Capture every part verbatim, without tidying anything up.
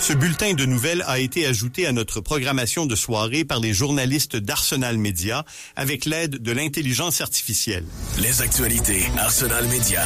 Ce bulletin de nouvelles a été ajouté à notre programmation de soirée par les journalistes d'Arsenal Média avec l'aide de l'intelligence artificielle. Les actualités Arsenal Média.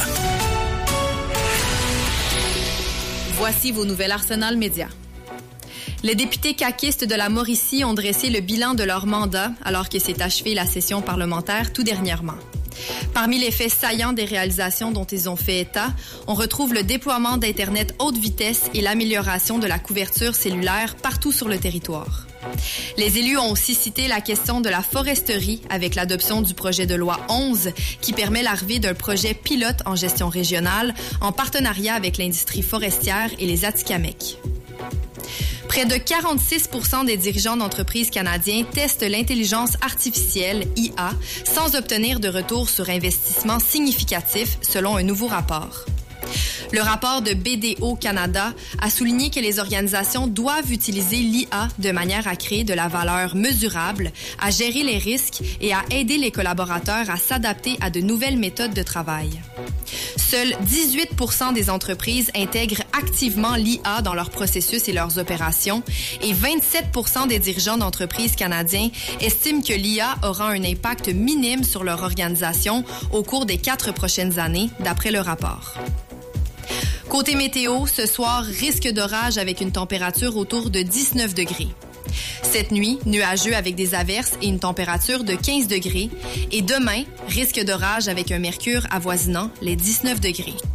Voici vos nouvelles Arsenal Média. Les députés caquistes de la Mauricie ont dressé le bilan de leur mandat alors que s'est achevée la session parlementaire tout dernièrement. Parmi les faits saillants des réalisations dont ils ont fait état, on retrouve le déploiement d'Internet haute vitesse et l'amélioration de la couverture cellulaire partout sur le territoire. Les élus ont aussi cité la question de la foresterie avec l'adoption du projet de loi onze qui permet l'arrivée d'un projet pilote en gestion régionale en partenariat avec l'industrie forestière et les Atikamekw. Près de quarante-six pour cent des dirigeants d'entreprises canadiens testent l'intelligence artificielle, I A, sans obtenir de retour sur investissement significatif, selon un nouveau rapport. Le rapport de B D O Canada a souligné que les organisations doivent utiliser l'I A de manière à créer de la valeur mesurable, à gérer les risques et à aider les collaborateurs à s'adapter à de nouvelles méthodes de travail. Seuls dix-huit pour cent des entreprises intègrent activement l'I A dans leurs processus et leurs opérations et vingt-sept pour cent des dirigeants d'entreprises canadiens estiment que l'I A aura un impact minime sur leur organisation au cours des quatre prochaines années, d'après le rapport. Côté météo, ce soir, risque d'orage avec une température autour de dix-neuf degrés. Cette nuit, nuageux avec des averses et une température de quinze degrés. Et demain, risque d'orage avec un mercure avoisinant les dix-neuf degrés.